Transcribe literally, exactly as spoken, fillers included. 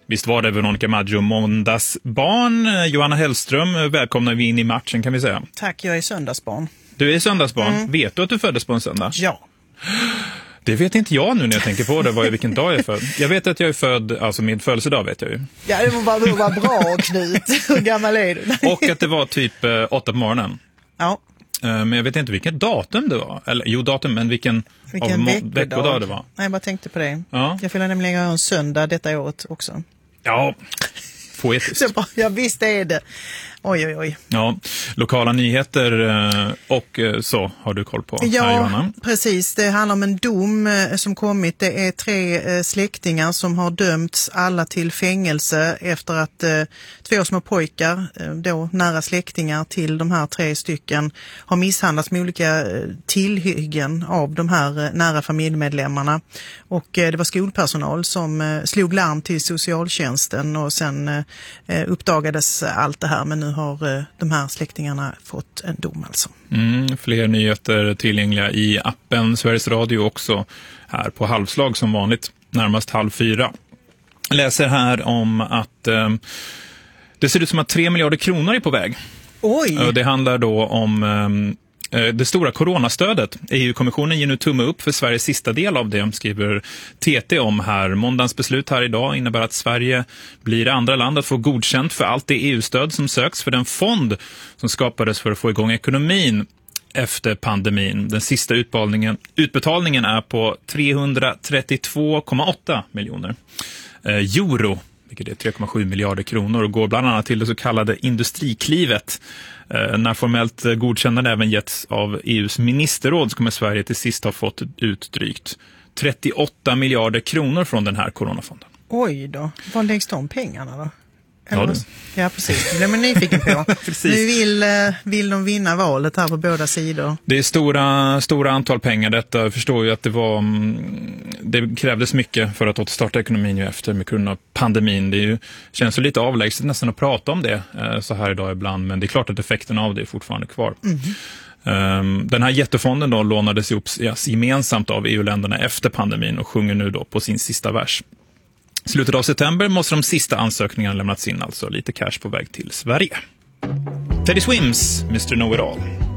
Visst var det Veronica Maggio, måndagsbarn. Johanna Hellström, välkomnar vi in i matchen kan vi säga. Tack, jag är söndagsbarn. Du är söndagsbarn. Mm. Vet du att du föddes på en söndag? Ja. Det vet inte jag nu när jag tänker på det, vad, vilken dag jag är född. Jag vet att jag är född, alltså min födelsedag vet jag ju. Ja, det var, det var bra, Knut. Hur gammal är du? Och att det var typ eh, åtta på morgonen. Ja. Men jag vet inte vilket datum det var. Eller, jo, datum, men vilken, vilken av veckodag. veckodag det var. Nej, jag bara tänkte på det. Ja. Jag fyller nämligen en söndag detta året också. Ja, poetiskt. Så bara, ja, visst är det. Oj, oj, oj. Ja, lokala nyheter och så har du koll på. Ja, här, Johanna. Precis. Det handlar om en dom som kommit. Det är tre släktingar som har dömts alla till fängelse efter att två små pojkar, då nära släktingar till de här tre stycken, har misshandlats med olika tillhyggen av de här nära familjemedlemmarna. Och det var skolpersonal som slog larm till socialtjänsten och sen uppdagades allt det här, men nu har de här släktingarna fått en dom alltså. Mm, fler nyheter tillgängliga i appen Sveriges Radio också här på halvslag som vanligt, närmast halv fyra. Jag läser här om att eh, det ser ut som att tre miljarder kronor är på väg. Oj! Det handlar då om eh, det stora coronastödet. E U-kommissionen ger nu tumme upp för Sveriges sista del av det, skriver T T om här. Måndagens beslut här idag innebär att Sverige blir det andra land att få godkänt för allt det E U-stöd som söks för den fond som skapades för att få igång ekonomin efter pandemin. Den sista utbetalningen, utbetalningen är på trehundratrettiotvå komma åtta miljoner eh, euro, vilket är tre komma sju miljarder kronor, och går bland annat till det så kallade industriklivet. Eh, när formellt godkännande även getts av E U:s ministerråd så kommer Sverige till sist ha fått ut drygt trettioåtta miljarder kronor från den här coronafonden. Oj då, var läggs de pengarna då? Ja, du. Ja, precis. Det är man nyfiken på. Nu vill, vill de vinna valet här på båda sidor. Det är stora, stora antal pengar detta. Jag förstår ju att det var det krävdes mycket för att återstarta ekonomin ju efter med grund av pandemin. Det är ju, känns ju lite avlägset nästan att prata om det så här idag ibland, men det är klart att effekten av det är fortfarande kvar. Mm. Den här jättefonden då lånades ihop gemensamt av E U-länderna efter pandemin och sjunger nu då på sin sista vers. Slutet av september måste de sista ansökningarna lämnats in, alltså lite cash på väg till Sverige. Teddy Swims, mister Know It All.